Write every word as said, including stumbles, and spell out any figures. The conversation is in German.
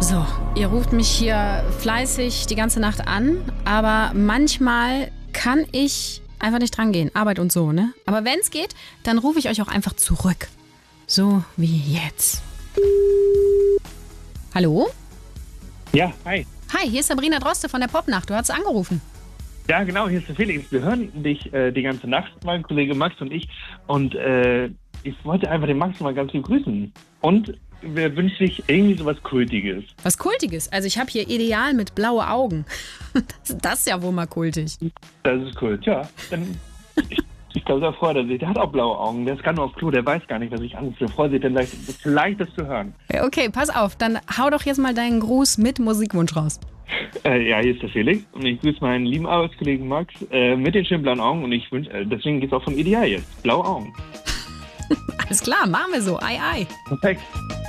So, ihr ruft mich hier fleißig die ganze Nacht an, aber manchmal kann ich einfach nicht dran gehen. Arbeit und so, ne? Aber wenn es geht, dann rufe ich euch auch einfach zurück. So wie jetzt. Hallo? Ja, hi. Hi, hier ist Sabrina Droste von der Popnacht. Du hast angerufen. Ja, genau, hier ist der Felix. Wir hören dich äh, die ganze Nacht, mein Kollege Max und ich. Und äh, ich wollte einfach den Max mal ganz lieb grüßen. Und wir wünschen dich irgendwie sowas Kultiges. Was Kultiges? Also ich habe hier Ideal mit blaue Augen. Das, das ist ja wohl mal kultig. Das ist Kult, ja. Dann, ich ich glaube, da freut er sich. Der hat auch blaue Augen. Der ist gar nur auf Klo. Der weiß gar nicht, was ich anrufe. Der freut sich dann leicht, vielleicht das zu hören. Okay, pass auf. Dann hau doch jetzt mal deinen Gruß mit Musikwunsch raus. Äh, ja, hier ist der Felix. Und ich grüße meinen lieben Arbeitskollegen Max äh, mit den schönen blauen Augen. Und ich wünsche, äh, deswegen geht es auch von Ideal jetzt. Blaue Augen. Alles klar, machen wir so. Ei, ei. Perfekt.